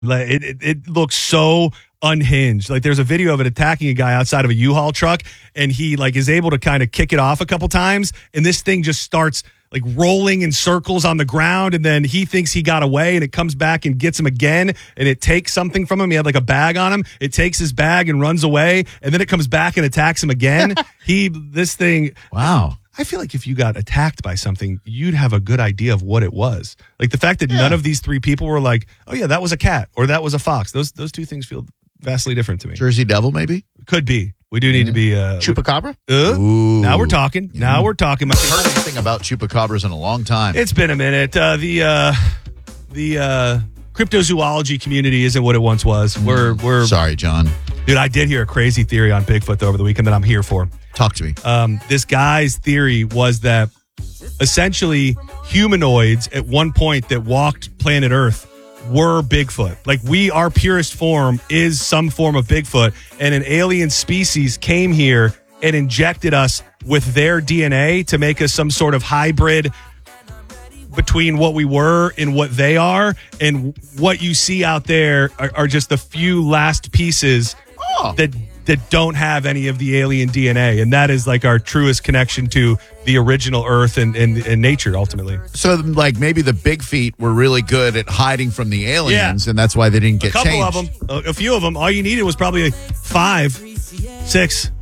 Like it looks so unhinged. Like there's a video of it attacking a guy outside of a U-Haul truck, and he like is able to kind of kick it off a couple times, and this thing just starts like rolling in circles on the ground, and then he thinks he got away, and it comes back and gets him again, and it takes something from him. He had like a bag on him. It takes his bag and runs away, and then it comes back and attacks him again. This thing. Wow. I feel like if you got attacked by something, you'd have a good idea of what it was. Like the fact that none of these three people were like, oh yeah, that was a cat or that was a fox. Those two things feel vastly different to me. Jersey Devil, maybe? Could be. We do need to be Chupacabra? Now we're talking. Now we're talking. I haven't heard anything about chupacabras in a long time. It's been a minute. The cryptozoology community isn't what it once was. We're sorry, John. Dude, I did hear a crazy theory on Bigfoot over the weekend that I'm here for. Talk to me. This guy's theory was that essentially humanoids at one point that walked planet Earth were Bigfoot. Like our purest form is some form of Bigfoot, and an alien species came here and injected us with their DNA to make us some sort of hybrid between what we were and what they are. And what you see out there are just the few last pieces that don't have any of the alien DNA. And that is like our truest connection to the original Earth and nature, ultimately. So, like, maybe the big feet were really good at hiding from the aliens, and that's why they didn't get changed. A few of them. All you needed was probably 5, 6.